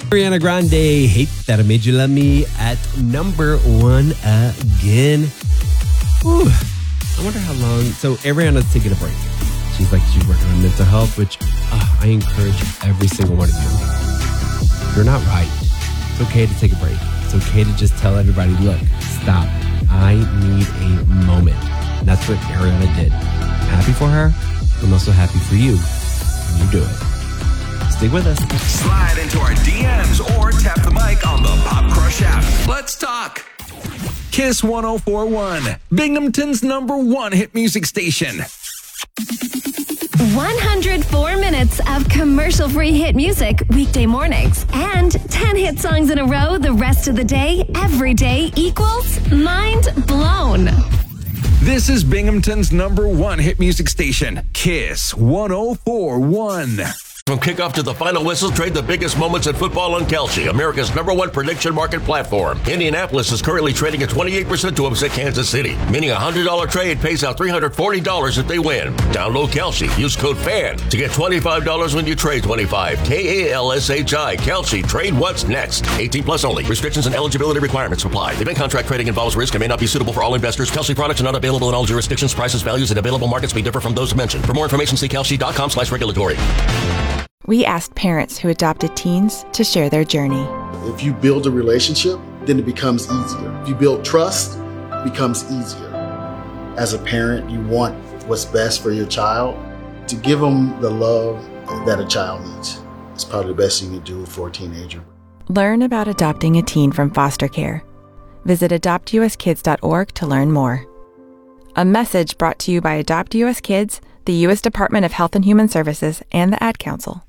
Ariana Grande, Hate That I Made You Love Me at number 1 again. Whew. I wonder how long. So Ariana's taking a break. She's working on mental health, which I encourage every single one of you. You're not right. It's okay to take a break. It's okay to just tell everybody, look, stop. I need a moment. And that's what Ariana did. I'm happy for her. I'm also happy for you when you do it. Stick with us. Slide into our DMs or tap the mic on the Pop Crush app. Let's talk. Kiss 104.1, Binghamton's #1 hit music station. 104 minutes of commercial-free hit music weekday mornings and 10 hit songs in a row the rest of the day, every day equals mind blown. This is Binghamton's #1 hit music station, Kiss 104.1. From kickoff to the final whistle, trade the biggest moments in football on Kalshi, America's #1 prediction market platform. Indianapolis is currently trading at 28% to upset Kansas City, meaning a $100 trade pays out $340 if they win. Download Kalshi. Use code FAN to get $25 when you trade 25. KALSHI. Kalshi. Trade what's next. 18 plus only. Restrictions and eligibility requirements apply. Event contract trading involves risk and may not be suitable for all investors. Kalshi products are not available in all jurisdictions. Prices, values, and available markets may differ from those mentioned. For more information, see kalshi.com/regulatory. We asked parents who adopted teens to share their journey. If you build a relationship, then it becomes easier. If you build trust, it becomes easier. As a parent, you want what's best for your child. To give them the love that a child needs. It's probably the best you can do for a teenager. Learn about adopting a teen from foster care. Visit adoptuskids.org to learn more. A message brought to you by Adopt US Kids, the U.S. Department of Health and Human Services, and the Ad Council.